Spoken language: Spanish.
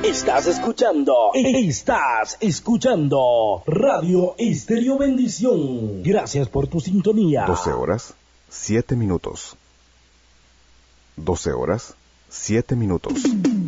Estás escuchando Radio Estéreo Bendición. Gracias por tu sintonía. 12 horas, 7 minutos. 12 horas, 7 minutos.